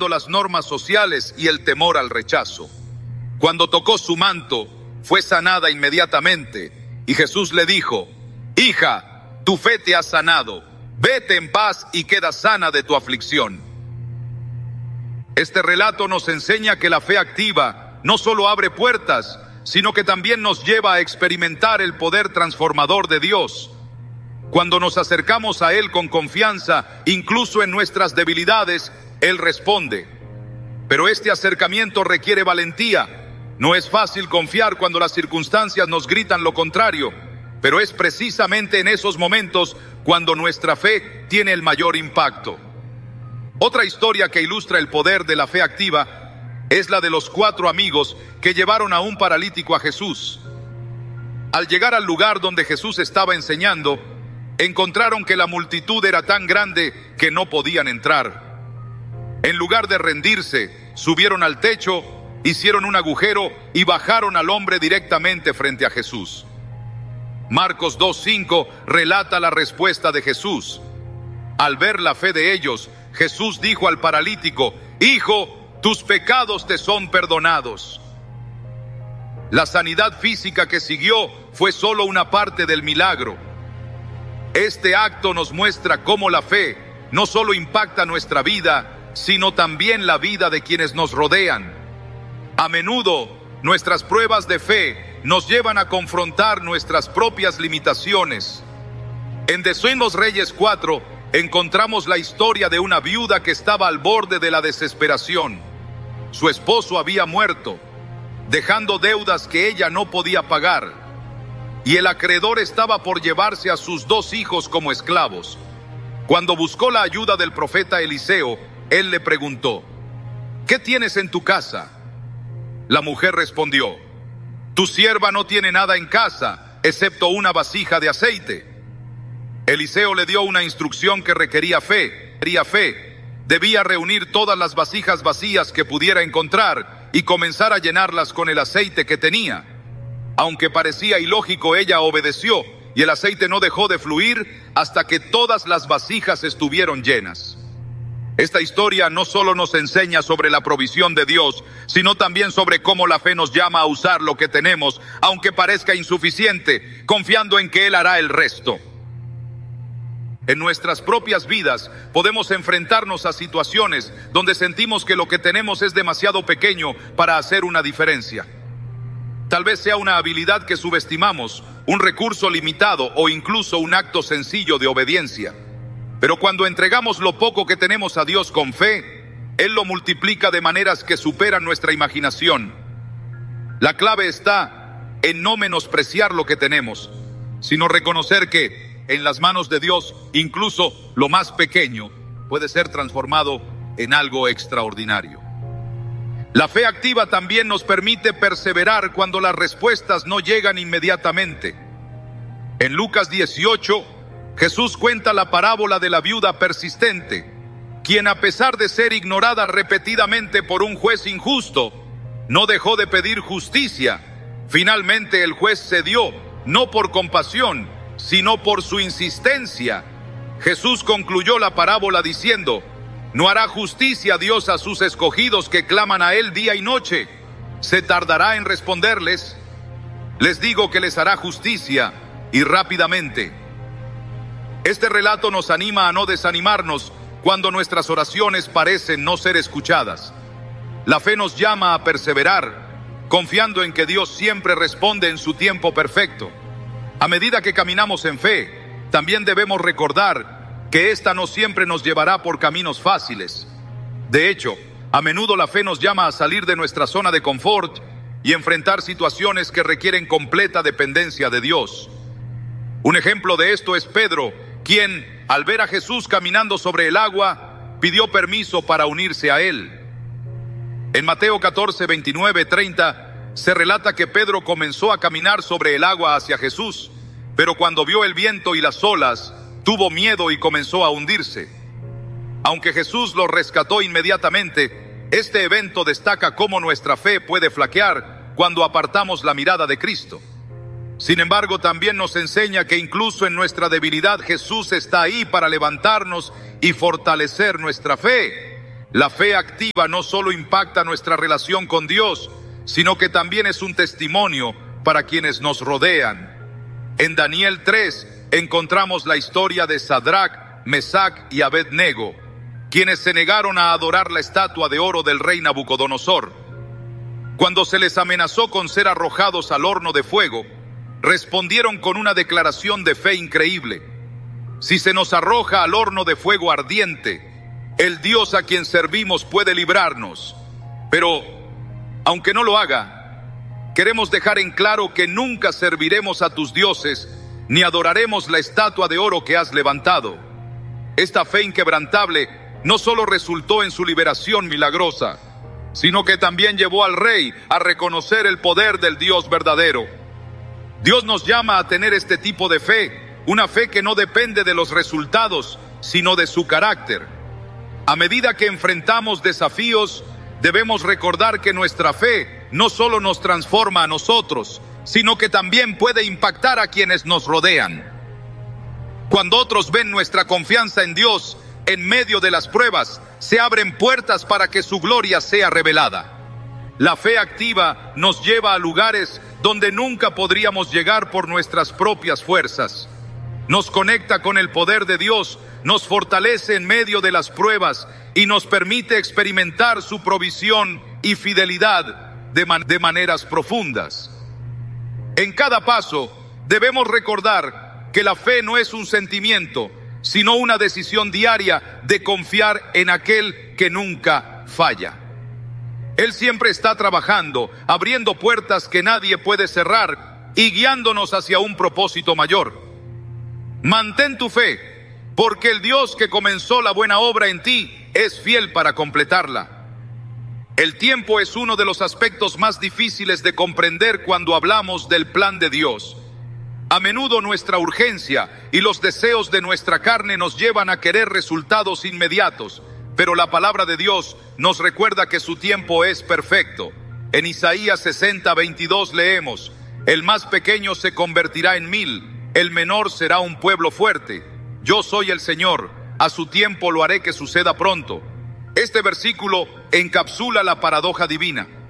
las normas sociales y el temor al rechazo. Cuando tocó su manto, fue sanada inmediatamente, y Jesús le dijo: «Hija, tu fe te ha sanado, vete en paz y queda sana de tu aflicción». Este relato nos enseña que la fe activa no solo abre puertas, sino que también nos lleva a experimentar el poder transformador de Dios. Cuando nos acercamos a Él con confianza, incluso en nuestras debilidades, Él responde. Pero este acercamiento requiere valentía. No es fácil confiar cuando las circunstancias nos gritan lo contrario, pero es precisamente en esos momentos cuando nuestra fe tiene el mayor impacto. Otra historia que ilustra el poder de la fe activa es la de los 4 amigos que llevaron a un paralítico a Jesús. Al llegar al lugar donde Jesús estaba enseñando, encontraron que la multitud era tan grande que no podían entrar. En lugar de rendirse, subieron al techo, hicieron un agujero y bajaron al hombre directamente frente a Jesús. Marcos 2:5 relata la respuesta de Jesús. Al ver la fe de ellos, Jesús dijo al paralítico: «Hijo, tus pecados te son perdonados». La sanidad física que siguió fue solo una parte del milagro. Este acto nos muestra cómo la fe no solo impacta nuestra vida, sino también la vida de quienes nos rodean. A menudo, nuestras pruebas de fe nos llevan a confrontar nuestras propias limitaciones. En Decimos Reyes 4, encontramos la historia de una viuda que estaba al borde de la desesperación. Su esposo había muerto, dejando deudas que ella no podía pagar, y el acreedor estaba por llevarse a sus 2 hijos como esclavos. Cuando buscó la ayuda del profeta Eliseo, él le preguntó: «¿Qué tienes en tu casa?». La mujer respondió: «Tu sierva no tiene nada en casa, excepto una vasija de aceite». Eliseo le dio una instrucción que requería fe. Debía reunir todas las vasijas vacías que pudiera encontrar y comenzar a llenarlas con el aceite que tenía. Aunque parecía ilógico, ella obedeció, y el aceite no dejó de fluir hasta que todas las vasijas estuvieron llenas. Esta historia no solo nos enseña sobre la provisión de Dios, sino también sobre cómo la fe nos llama a usar lo que tenemos, aunque parezca insuficiente, confiando en que Él hará el resto. En nuestras propias vidas podemos enfrentarnos a situaciones donde sentimos que lo que tenemos es demasiado pequeño para hacer una diferencia. Tal vez sea una habilidad que subestimamos, un recurso limitado o incluso un acto sencillo de obediencia. Pero cuando entregamos lo poco que tenemos a Dios con fe, Él lo multiplica de maneras que superan nuestra imaginación. La clave está en no menospreciar lo que tenemos, sino reconocer que en las manos de Dios, incluso lo más pequeño puede ser transformado en algo extraordinario. La fe activa también nos permite perseverar cuando las respuestas no llegan inmediatamente. En Lucas 18, Jesús cuenta la parábola de la viuda persistente, quien, a pesar de ser ignorada repetidamente por un juez injusto, no dejó de pedir justicia. Finalmente el juez cedió, no por compasión, sino por su insistencia. Jesús concluyó la parábola diciendo: «¿No hará justicia Dios a sus escogidos que claman a Él día y noche? ¿Se tardará en responderles? Les digo que les hará justicia, y rápidamente». Este relato nos anima a no desanimarnos cuando nuestras oraciones parecen no ser escuchadas. La fe nos llama a perseverar, confiando en que Dios siempre responde en su tiempo perfecto. A medida que caminamos en fe, también debemos recordar que esta no siempre nos llevará por caminos fáciles. De hecho, a menudo la fe nos llama a salir de nuestra zona de confort y enfrentar situaciones que requieren completa dependencia de Dios. Un ejemplo de esto es Pedro, quien, al ver a Jesús caminando sobre el agua, pidió permiso para unirse a Él. En Mateo 14, 29, 30, se relata que Pedro comenzó a caminar sobre el agua hacia Jesús, pero cuando vio el viento y las olas, tuvo miedo y comenzó a hundirse. Aunque Jesús lo rescató inmediatamente, este evento destaca cómo nuestra fe puede flaquear cuando apartamos la mirada de Cristo. Sin embargo, también nos enseña que incluso en nuestra debilidad Jesús está ahí para levantarnos y fortalecer nuestra fe. La fe activa no solo impacta nuestra relación con Dios, sino que también es un testimonio para quienes nos rodean. En Daniel 3 encontramos la historia de Sadrach, Mesach y Abed-nego, quienes se negaron a adorar la estatua de oro del rey Nabucodonosor. Cuando se les amenazó con ser arrojados al horno de fuego, respondieron con una declaración de fe increíble: si se nos arroja al horno de fuego ardiente, el Dios a quien servimos puede librarnos. Pero, aunque no lo haga, queremos dejar en claro que nunca serviremos a tus dioses, ni adoraremos la estatua de oro que has levantado. Esta fe inquebrantable no solo resultó en su liberación milagrosa, sino que también llevó al rey a reconocer el poder del Dios verdadero. Dios nos llama a tener este tipo de fe, una fe que no depende de los resultados, sino de su carácter. A medida que enfrentamos desafíos, debemos recordar que nuestra fe no solo nos transforma a nosotros, sino que también puede impactar a quienes nos rodean. Cuando otros ven nuestra confianza en Dios en medio de las pruebas, se abren puertas para que su gloria sea revelada. La fe activa nos lleva a lugares donde nunca podríamos llegar por nuestras propias fuerzas. Nos conecta con el poder de Dios, nos fortalece en medio de las pruebas y nos permite experimentar su provisión y fidelidad de maneras profundas. En cada paso debemos recordar que la fe no es un sentimiento, sino una decisión diaria de confiar en aquel que nunca falla. Él siempre está trabajando, abriendo puertas que nadie puede cerrar y guiándonos hacia un propósito mayor. Mantén tu fe, porque el Dios que comenzó la buena obra en ti es fiel para completarla. El tiempo es uno de los aspectos más difíciles de comprender cuando hablamos del plan de Dios. A menudo nuestra urgencia y los deseos de nuestra carne nos llevan a querer resultados inmediatos, pero la palabra de Dios nos recuerda que su tiempo es perfecto. En Isaías 60:22 leemos: el más pequeño se convertirá en 1000, el menor será un pueblo fuerte. Yo soy el Señor, a su tiempo lo haré que suceda pronto. Este versículo encapsula la paradoja divina.